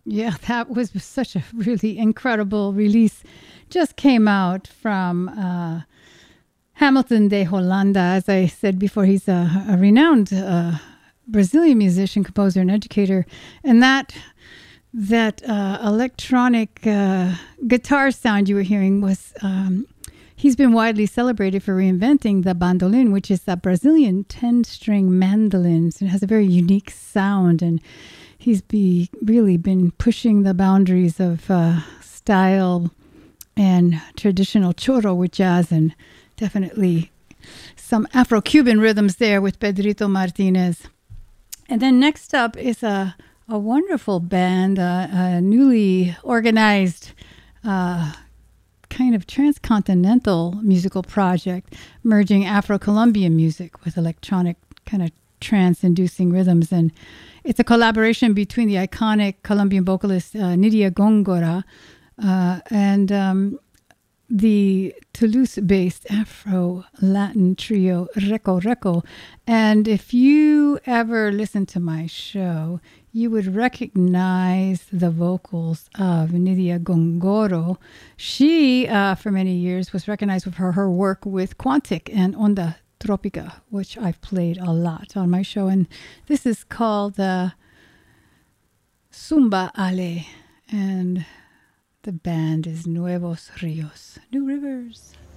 Yeah, that was such a really incredible release. Just came out from Hamilton de Holanda. As I said before, he's a renowned Brazilian musician, composer, and educator. And that electronic guitar sound you were hearing was he's been widely celebrated for reinventing the bandolim, which is a Brazilian 10-string mandolin. So it has a very unique sound, and he's really been pushing the boundaries of style and traditional choro with jazz, and definitely some Afro-Cuban rhythms there with Pedrito Martinez. And then next up is a wonderful band, a newly organized kind of transcontinental musical project, merging Afro-Colombian music with electronic kind of trance-inducing rhythms. And it's a collaboration between the iconic Colombian vocalist Nidia Góngora and the Toulouse-based Afro-Latin trio Reco Reco. And if you ever listen to my show, you would recognize the vocals of Nidia Góngora. She, for many years, was recognized for her work with Quantic and Onda Tropica, which I've played a lot on my show. And this is called Sumba Ale. And the band is Nuevos Rios, New Rivers.